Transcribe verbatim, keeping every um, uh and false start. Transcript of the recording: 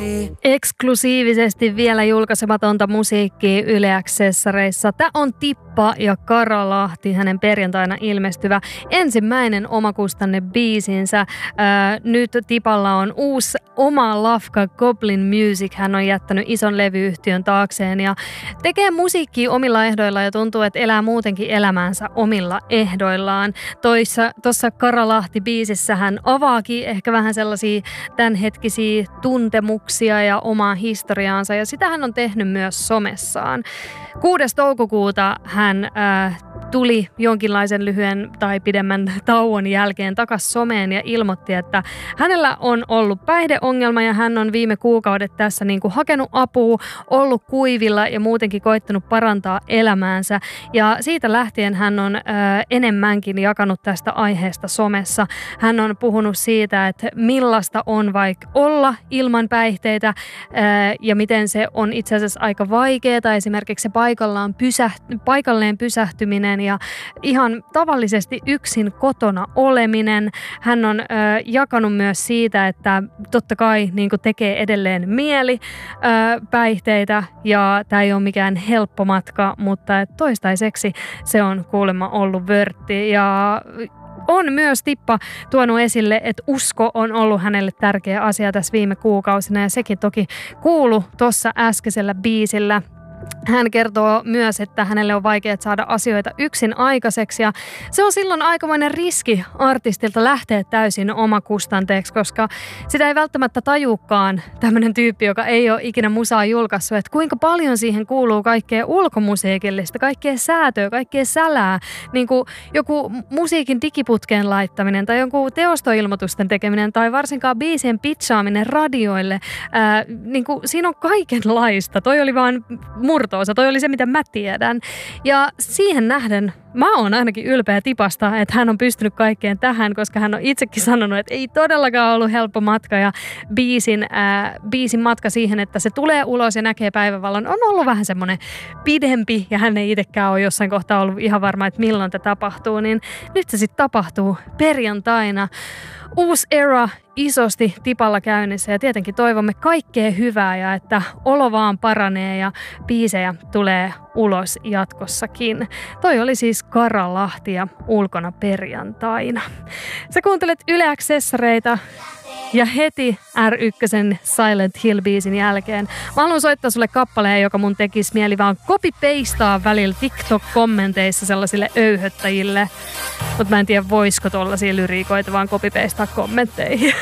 Eksklusiivisesti vielä julkaisematonta musiikkia Yle X-sessareissa. Tämä on Tippa ja Kara Lahti, hänen perjantaina ilmestyvä ensimmäinen omakustanne biisinsä. Ää, nyt Tipalla on uusi oma lafka Goblin Music. Hän on jättänyt ison levyyhtiön taakseen ja tekee musiikkia omilla ehdoilla ja tuntuu, että elää muutenkin elämäänsä omilla ehdoillaan. Toissa, tuossa Kara Lahti-biisissä hän avaakin ehkä vähän sellaisia tämänhetkisiä tuntemuksia ja omaa historiaansa ja sitä hän on tehnyt myös somessaan. kuudes toukokuuta hän äh, tuli jonkinlaisen lyhyen tai pidemmän tauon jälkeen takaisin someen ja ilmoitti, että hänellä on ollut päihdeongelma ja hän on viime kuukaudet tässä niin kuin hakenut apua, ollut kuivilla ja muutenkin koittanut parantaa elämäänsä. Ja siitä lähtien hän on äh, enemmänkin jakanut tästä aiheesta somessa. Hän on puhunut siitä, että millaista on vaikka olla ilman päihteitä äh, ja miten se on itse asiassa aika vaikeaa. Esimerkiksi se paikallaan pysäht- paikalleen pysähtyminen ja ihan tavallisesti yksin kotona oleminen. Hän on ö, jakanut myös siitä, että totta kai niin kuin tekee edelleen mieli ö, päihteitä ja tämä ei ole mikään helppo matka, mutta et toistaiseksi se on kuulemma ollut vörtti ja on myös Tippa tuonut esille, että usko on ollut hänelle tärkeä asia tässä viime kuukausina ja sekin toki kuului tuossa äskeisellä biisillä. Hän kertoo myös, että hänelle on vaikea saada asioita yksin aikaiseksi ja se on silloin aikamoinen riski artistilta lähteä täysin omakustanteeksi, koska sitä ei välttämättä tajuukaan tämmöinen tyyppi, joka ei ole ikinä musaa julkaissut, että kuinka paljon siihen kuuluu kaikkea ulkomusiikillista, kaikkea säätöä, kaikkea sälää, niin kuin joku musiikin digiputkeen laittaminen tai joku teostoilmoitusten tekeminen tai varsinkaan biisien pitchaaminen radioille. Ää, niin kuin, siinä on kaikenlaista. Toi oli vaan murto-osa. Toi oli se, mitä mä tiedän. Ja siihen nähden mä oon ainakin ylpeä Tipasta, että hän on pystynyt kaikkeen tähän, koska hän on itsekin sanonut, että ei todellakaan ollut helppo matka ja biisin, ää, biisin matka siihen, että se tulee ulos ja näkee päivävalon, on ollut vähän semmoinen pidempi ja hän ei itsekään ole jossain kohtaa ollut ihan varma, että milloin tämä tapahtuu, niin nyt se sitten tapahtuu perjantaina. Uusi era isosti Tipalla käynnissä ja tietenkin toivomme kaikkea hyvää ja että olo vaan paranee ja biisejä tulee ulos jatkossakin. Toi oli siis Kara Lahti ja Ulkona perjantaina. Sä kuuntelet Yle X-sessareita ja heti R yksi Silent Hill-biisin jälkeen mä haluan soittaa sulle kappaleen, joka mun tekisi mieli vaan copy-pastaa välillä TikTok-kommenteissa sellaisille öyhöttäjille. Mutta mä en tiedä, voisiko tollaisia lyriikoita vaan copy-pastaa kommentteihin.